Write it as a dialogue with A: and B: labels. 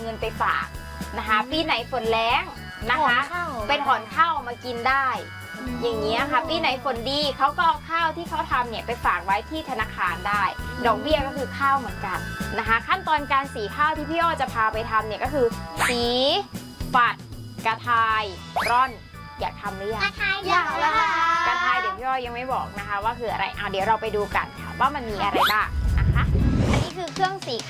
A: เงินไปฝากนะคะปีไหนฝนแล้งนะคะเป็นถอนข้าวมากินได้อย่างเงี้ยค่ะปีไหนฝนดีเขาก็เอาข้าวที่เขาทำเนี่ยไปฝากไว้ที่ธนาคารได้ดอกเบี้ยก็คือข้าวเหมือนกันนะคะขั้นตอนการสีข้าวที่พี่อ้อจะพาไปทำเนี่ยก็คือสีฝัดกระทายร่อนอยากทำหรือยัง
B: อยากแล้วค่ะ
A: กระทายเดี๋ยวพี่อ้อยังไม่บอกนะคะว่าคืออะไรเดี๋ยวเราไปดูกันค่ะว่ามันมีอะไรบ้างนะคะอันนี้คือเครื่องสี